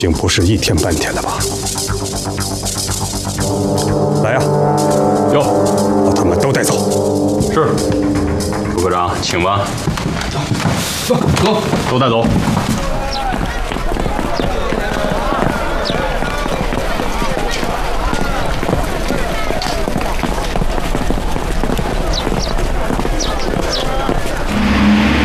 竟不是一天半天的吧？来呀！ 有， 把他们都带走。 是。副科长，请吧。 走， 都带走。